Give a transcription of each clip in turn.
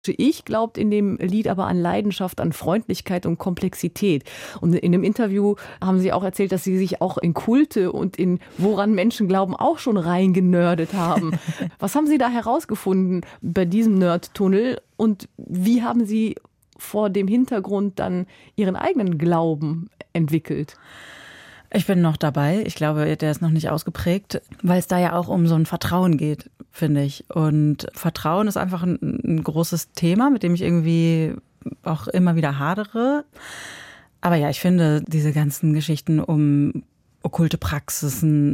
Ich glaubt in dem Lied aber an Leidenschaft, an Freundlichkeit und Komplexität. Und in einem Interview haben Sie auch erzählt, dass Sie sich auch in Kulte und in woran Menschen glauben auch schon reingenördet haben. Was haben Sie da herausgefunden bei diesem Nerd-Tunnel und wie haben Sie vor dem Hintergrund dann Ihren eigenen Glauben entwickelt? Ich bin noch dabei. Ich glaube, der ist noch nicht ausgeprägt, weil es da ja auch um so ein Vertrauen geht, finde ich. Und Vertrauen ist einfach ein großes Thema, mit dem ich irgendwie auch immer wieder hadere. Aber ja, ich finde diese ganzen Geschichten um okkulte Praxen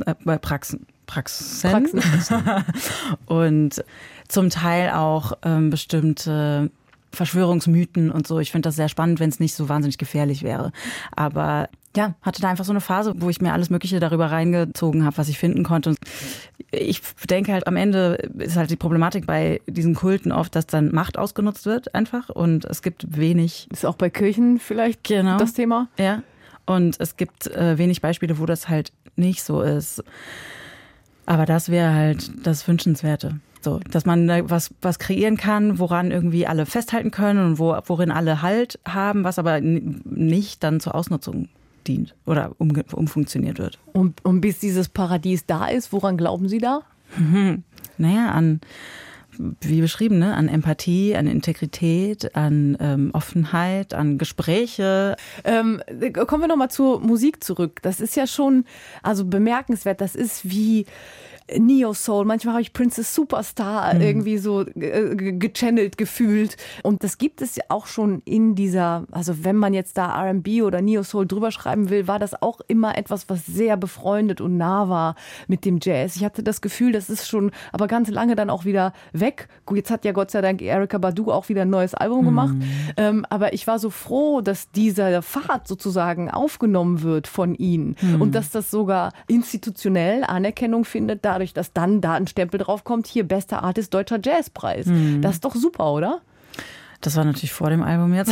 und zum Teil auch bestimmte Verschwörungsmythen und so. Ich finde das sehr spannend, wenn es nicht so wahnsinnig gefährlich wäre. Aber ja, hatte da einfach so eine Phase, wo ich mir alles Mögliche darüber reingezogen habe, was ich finden konnte. Und ich denke halt, am Ende ist halt die Problematik bei diesen Kulten oft, dass dann Macht ausgenutzt wird einfach. Und es gibt wenig... Ist auch bei Kirchen vielleicht das Thema? Ja, und es gibt wenig Beispiele, wo das halt nicht so ist. Aber das wäre halt das Wünschenswerte. So, dass man was kreieren kann, woran irgendwie alle festhalten können und worin alle Halt haben, was aber nicht dann zur Ausnutzung dient oder umfunktioniert wird. Und bis dieses Paradies da ist, woran glauben Sie da? Naja, an, wie beschrieben, ne? An Empathie, an Integrität, an Offenheit, an Gespräche. Kommen wir nochmal zur Musik zurück. Das ist ja schon bemerkenswert. Das ist wie Neo-Soul. Manchmal habe ich Princess Superstar irgendwie so gechannelt gefühlt. Und das gibt es ja auch schon in dieser, also wenn man jetzt da R&B oder Neo-Soul drüber schreiben will, war das auch immer etwas, was sehr befreundet und nah war mit dem Jazz. Ich hatte das Gefühl, das ist schon aber ganz lange dann auch wieder weg. Gut, jetzt hat ja Gott sei Dank Erykah Badu auch wieder ein neues Album gemacht. Aber ich war so froh, dass dieser Pfad sozusagen aufgenommen wird von ihnen und dass das sogar institutionell Anerkennung findet, dadurch, dass dann da ein Stempel drauf kommt, hier bester Artist Deutscher Jazzpreis. Das ist doch super, oder? Das war natürlich vor dem Album jetzt.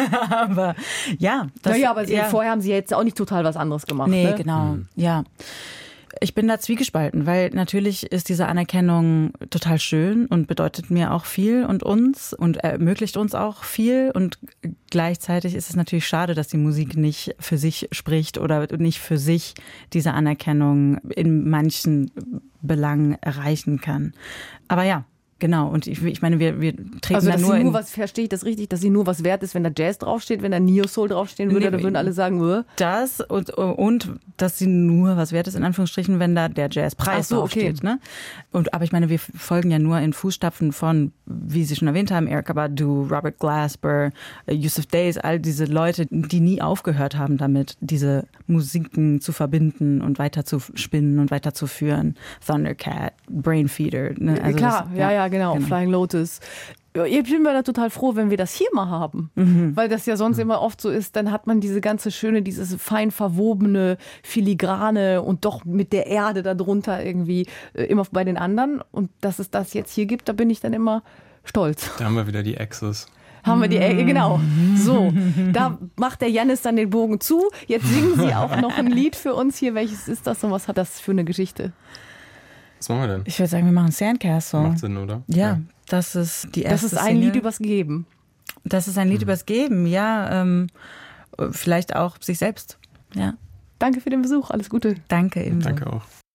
Aber ja. Vorher haben Sie jetzt auch nicht total was anderes gemacht. Nee, ne? Genau. Ja. Ich bin da zwiegespalten, weil natürlich ist diese Anerkennung total schön und bedeutet mir auch viel und ermöglicht uns auch viel. Und gleichzeitig ist es natürlich schade, dass die Musik nicht für sich spricht oder nicht für sich diese Anerkennung in manchen Belangen erreichen kann. Aber ja. Genau, und ich meine, wir treten also, da nur was verstehe ich das richtig, dass sie nur was wert ist, wenn da Jazz draufsteht, wenn da Neo-Soul draufstehen würde, da würden alle sagen, das und dass sie nur was wert ist, in Anführungsstrichen, wenn da der Jazzpreis draufsteht. Okay. Ne? Aber ich meine, wir folgen ja nur in Fußstapfen von, wie Sie schon erwähnt haben, Erykah Badu, Robert Glasper, Yusuf Days, all diese Leute, die nie aufgehört haben damit, diese Musiken zu verbinden und weiter zu spinnen und weiterzuführen. Thundercat, Brainfeeder. Ne? Also klar, genau. Flying Lotus. Ich bin mir da total froh, wenn wir das hier mal haben. Weil das ja sonst immer oft so ist, dann hat man diese ganze schöne, dieses fein verwobene, filigrane und doch mit der Erde darunter irgendwie immer bei den anderen. Und dass es das jetzt hier gibt, da bin ich dann immer stolz. Da haben wir wieder die Exes. Haben wir die genau. So, da macht der Jannis dann den Bogen zu. Jetzt singen Sie auch noch ein Lied für uns hier. Welches ist das und was hat das für eine Geschichte? Was machen wir denn? Ich würde sagen, wir machen Sandcastle. Macht Sinn, oder? Ja, das ist die erste Das ist ein Single. Lied übers Geben. Das ist ein Lied übers Geben, ja. Vielleicht auch sich selbst. Ja. Danke für den Besuch. Alles Gute. Danke ebenso. Danke auch.